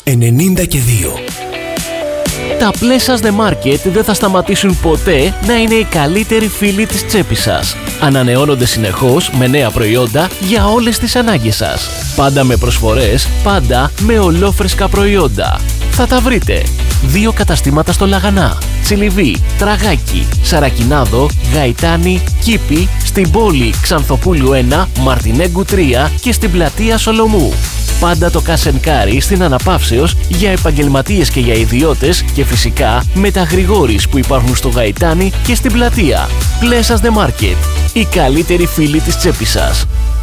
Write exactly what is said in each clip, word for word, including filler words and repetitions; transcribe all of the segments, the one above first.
ενενήντα και δύο. Τα Pleasures The Market δεν θα σταματήσουν ποτέ να είναι οι καλύτεροι φίλοι της τσέπης σας. Ανανεώνονται συνεχώς με νέα προϊόντα για όλες τις ανάγκες σας. Πάντα με προσφορές, πάντα με ολόφρεσκα προϊόντα. Θα τα βρείτε. Δύο καταστήματα στο Λαγανά, Τσιλιβί, Τραγάκι, Σαρακινάδο, Γαϊτάνη, Κήπη, στην πόλη Ξανθοπούλου ένα, Μαρτινέγκου τρία και στην πλατεία Σολομού. Πάντα το Κασενκάρι στην Αναπαύσεως για επαγγελματίες και για ιδιώτες και φυσικά με τα Γρηγόρης που υπάρχουν στο Γαϊτάνι και στην πλατεία. Pleasures The Market, οι καλύτεροι φίλοι της τσέπης σας.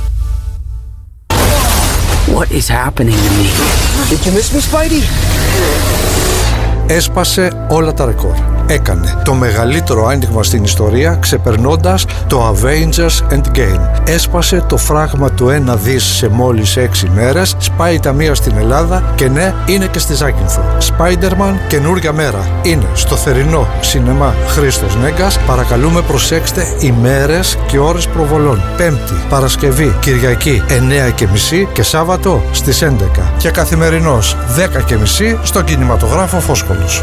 What is happening to me? Did you miss me, Spidey? Έσπασε όλα τα ρεκόρ. Έκανε το μεγαλύτερο άνοιγμα στην ιστορία ξεπερνώντας το Avengers Endgame. Έσπασε το φράγμα του ένα δις σε μόλις έξι μέρες, σπάει ταμεία στην Ελλάδα και ναι, είναι και στη Ζάκυνθο. Spider-Man καινούργια μέρα. Είναι στο θερινό σινεμά Χρήστος Νέγκας. Παρακαλούμε προσέξτε ημέρες και ώρες προβολών. Πέμπτη, Παρασκευή, Κυριακή εννέα και μισή και Σάββατο στις έντεκα. Και καθημερινός δέκα και μισή στο κινηματογράφο Φόσκολος.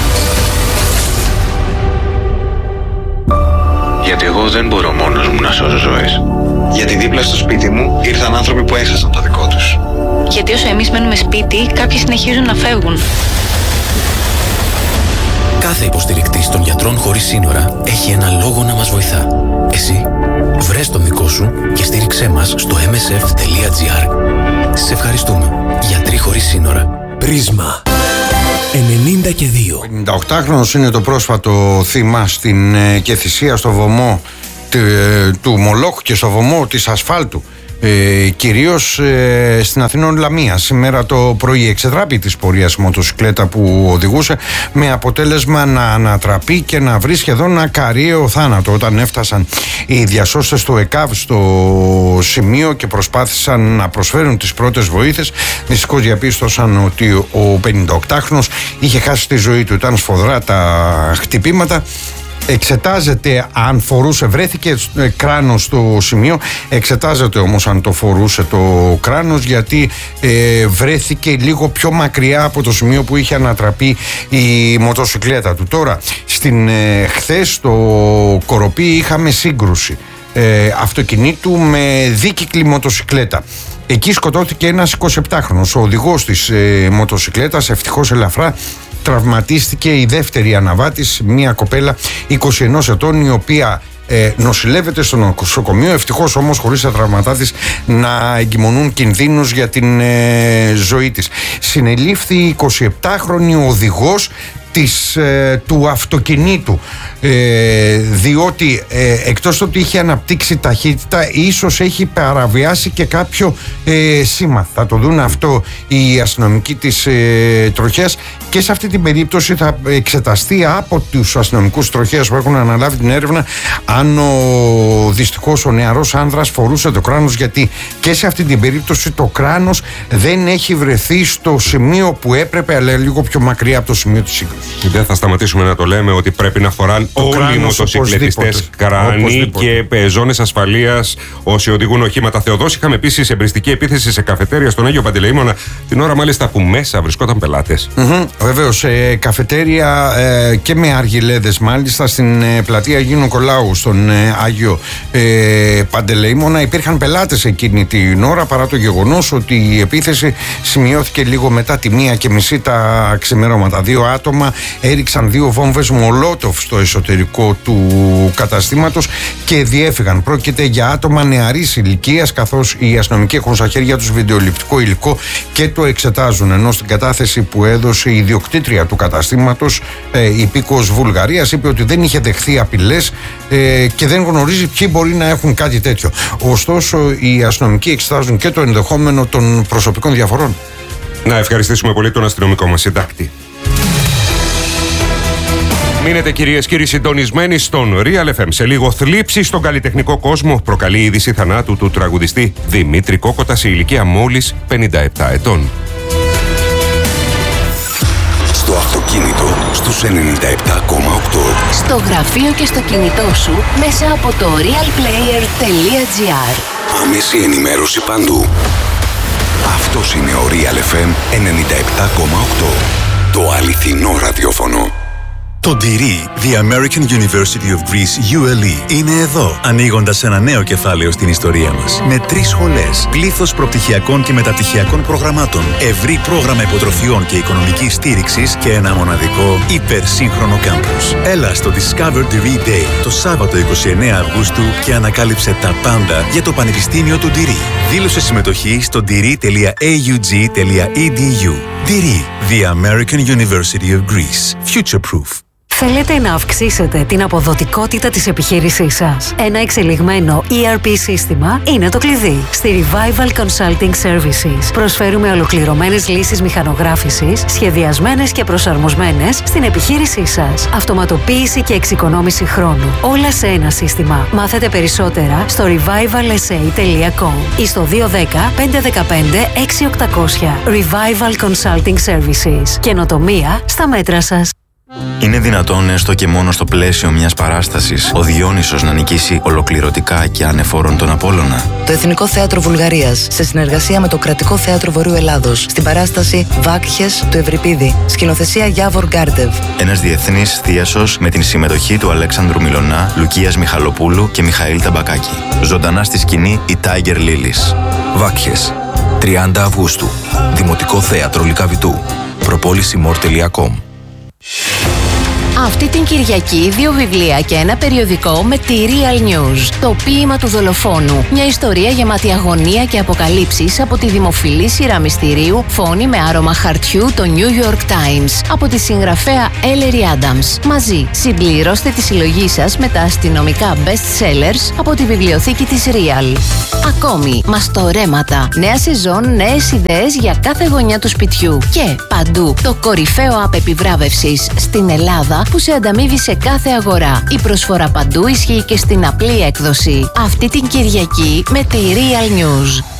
Γιατί εγώ δεν μπορώ μόνος μου να σώζω ζωές. Γιατί δίπλα στο σπίτι μου ήρθαν άνθρωποι που έχασαν το δικό τους. Γιατί όσο εμείς μένουμε σπίτι, κάποιοι συνεχίζουν να φεύγουν. Κάθε υποστηρικτής των γιατρών χωρίς σύνορα έχει ένα λόγο να μας βοηθά. Εσύ, βρες τον δικό σου και στήριξέ μας στο εμ ες εφ τελεία τζι άρ. Σε ευχαριστούμε. Γιατροί χωρίς σύνορα. Πρίσμα ενενήντα και δύο. Ο πενηνταοκτάχρονος είναι το πρόσφατο θύμα στην ε, και θυσία στο βωμό τε, ε, του Μολόχ και στο βωμό της ασφάλτου. Ε, κυρίως ε, στην Αθηνών Λαμία. Σήμερα το πρωί εξετράπη της πορείας μοτοσυκλέτα που οδηγούσε, με αποτέλεσμα να ανατραπεί και να βρει σχεδόν ακαριαίο θάνατο. Όταν έφτασαν οι διασώστες του ΕΚΑΒ στο σημείο και προσπάθησαν να προσφέρουν τις πρώτες βοήθειες, δυστυχώς διαπίστωσαν ότι ο πενηνταοκτάχρονος είχε χάσει τη ζωή του. Ήταν σφοδρά τα χτυπήματα. Εξετάζεται αν φορούσε, βρέθηκε κράνος στο σημείο, εξετάζεται όμως αν το φορούσε το κράνος, γιατί ε, βρέθηκε λίγο πιο μακριά από το σημείο που είχε ανατραπεί η μοτοσυκλέτα του. Τώρα, στην, ε, χθες στο Κοροπή είχαμε σύγκρουση ε, αυτοκινήτου με δίκυκλη μοτοσυκλέτα. Εκεί σκοτώθηκε ένας εικοσιεπτάχρονος, ο οδηγός της ε, μοτοσυκλέτας, ευτυχώς ελαφρά. Τραυματίστηκε η δεύτερη αναβάτης, μια κοπέλα είκοσι ενός ετών, η οποία ε, νοσηλεύεται στο νοσοκομείο. Ευτυχώς όμως χωρίς τα τραυματά της να εγκυμονούν κινδύνους για την ε, ζωή της. Συνελήφθη η εικοσιεπτάχρονη οδηγός της, ε, του αυτοκινήτου, ε, διότι ε, εκτός ότι είχε αναπτύξει ταχύτητα, ίσως έχει παραβιάσει και κάποιο ε, σήμα. Θα το δουν αυτό οι αστυνομικοί της ε, τροχέας, και σε αυτή την περίπτωση θα εξεταστεί από τους αστυνομικούς τροχέας που έχουν αναλάβει την έρευνα αν ο, δυστυχώς ο νεαρός άνδρας φορούσε το κράνος, γιατί και σε αυτή την περίπτωση το κράνος δεν έχει βρεθεί στο σημείο που έπρεπε, αλλά λίγο πιο μακριά από το σημείο της σύγκρουσης. Δεν θα σταματήσουμε να το λέμε ότι πρέπει να φοράν το όλοι οι μοτοσυκλετιστές κράνη και ζώνες ασφαλείας όσοι οδηγούν οχήματα. Θεοδός, είχαμε επίσης εμπριστική επίθεση σε καφετέρια στον Άγιο Παντελεήμονα, την ώρα μάλιστα που μέσα βρισκόταν πελάτες. Mm-hmm. Βεβαίως, ε, καφετέρια ε, και με αργυλέδες, μάλιστα στην ε, πλατεία Αγίου Νικολάου, στον ε, Άγιο ε, Παντελεήμονα. Υπήρχαν πελάτες εκείνη την ώρα, παρά το γεγονός ότι η επίθεση σημειώθηκε λίγο μετά τη μία και μισή τα ξημερώματα. Δύο άτομα έριξαν δύο βόμβες μολότοφ στο εσωτερικό του καταστήματος και διέφυγαν. Πρόκειται για άτομα νεαρής ηλικίας, καθώς οι αστυνομικοί έχουν στα χέρια τους βιντεοληπτικό υλικό και το εξετάζουν. Ενώ στην κατάθεση που έδωσε η ιδιοκτήτρια του καταστήματος, ε, η υπήκοος Βουλγαρίας, είπε ότι δεν είχε δεχθεί απειλές ε, και δεν γνωρίζει ποιοι μπορεί να έχουν κάτι τέτοιο. Ωστόσο, οι αστυνομικοί εξετάζουν και το ενδεχόμενο των προσωπικών διαφορών. Να ευχαριστήσουμε πολύ τον αστυνομικό μας συντάκτη. Μείνετε κυρίες και κύριοι συντονισμένοι στον Real εφ εμ. Σε λίγο, θλίψη στον καλλιτεχνικό κόσμο προκαλεί η είδηση θανάτου του τραγουδιστή Δημήτρη Κόκοτα σε ηλικία μόλις πενήντα επτά ετών. Στο αυτοκίνητο στους ενενήντα επτά κόμμα οκτώ. Στο γραφείο και στο κινητό σου μέσα από το realplayer τελεία τζι άρ. Άμεση ενημέρωση παντού. Αυτό Αυτός είναι ο Real εφ εμ ενενήντα επτά κόμμα οκτώ. Το αληθινό ραδιόφωνο. Το Ντυρί, The American University of Greece γιου ελ ι, είναι εδώ, ανοίγοντας ένα νέο κεφάλαιο στην ιστορία μας. Με τρεις σχολές, πλήθος προπτυχιακών και μεταπτυχιακών προγραμμάτων, ευρύ πρόγραμμα υποτροφιών και οικονομικής στήριξης και ένα μοναδικό υπερσύγχρονο κάμπους. Έλα στο Discover Ντυρί Day το Σάββατο είκοσι εννέα Αυγούστου και ανακάλυψε τα πάντα για το Πανεπιστήμιο του Ντυρί. Δήλωσε συμμετοχή στο ντυρί τελεία έι γιου τζι τελεία ι ντι γιου. Ντυρί, The American University of Greece. Future Proof. Θέλετε να αυξήσετε την αποδοτικότητα της επιχείρησής σας? Ένα εξελιγμένο ι αρ πι σύστημα είναι το κλειδί. Στη Revival Consulting Services προσφέρουμε ολοκληρωμένες λύσεις μηχανογράφησης, σχεδιασμένες και προσαρμοσμένες στην επιχείρησή σας. Αυτοματοποίηση και εξοικονόμηση χρόνου. Όλα σε ένα σύστημα. Μάθετε περισσότερα στο revival s a τελεία com ή στο δύο ένα μηδέν πέντε ένα πέντε έξι οκτακόσια. Revival Consulting Services. Καινοτομία στα μέτρα σας. Είναι δυνατόν έστω και μόνο στο πλαίσιο μιας παράστασης ο Διόνυσος να νικήσει ολοκληρωτικά και ανεφόρον τον Απόλλωνα? Το Εθνικό Θέατρο Βουλγαρίας, σε συνεργασία με το Κρατικό Θέατρο Βορείου Ελλάδος, στην παράσταση Βάκχες του Ευρυπίδη, σκηνοθεσία Γιάβορ Γκάρντεβ. Ένας διεθνής θίασος με την συμμετοχή του Αλέξανδρου Μιλωνά, Λουκίας Μιχαλοπούλου και Μιχαήλ Ταμπακάκη. Ζωντανά στη σκηνή η Tiger Lilies. Βάκχες, τριάντα Αυγούστου, Δημοτικό Θέατρο Λυκαβητού. προπόληση μορ τελεία κομ. Αυτή την Κυριακή δύο βιβλία και ένα περιοδικό με τη Real News. Το ποίημα του δολοφόνου. Μια ιστορία γεμάτη αγωνία και αποκαλύψεις από τη δημοφιλή σειρά μυστηρίου Φόνη με άρωμα χαρτιού, το New York Times, από τη συγγραφέα Ellery Adams. Μαζί συμπληρώστε τη συλλογή σας με τα αστυνομικά best sellers από τη βιβλιοθήκη της Real. Ακόμη, μαστορέματα. Νέα σεζόν, νέες ιδέες για κάθε γωνιά του σπιτιού. Και παντού το κορυφαίο app επιβράβευσης στην Ελλάδα που σε ανταμείβει σε κάθε αγορά. Η προσφορά παντού ισχύει και στην απλή έκδοση. Αυτή την Κυριακή με τη Real News.